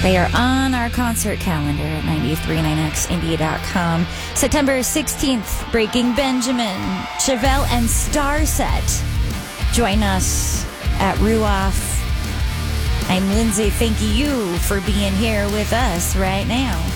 They are on our concert calendar at 939xindie.com. September 16th, Breaking Benjamin, Chevelle, and Starset. Join us at Ruoff. I'm Lindsay. Thank you for being here with us right now.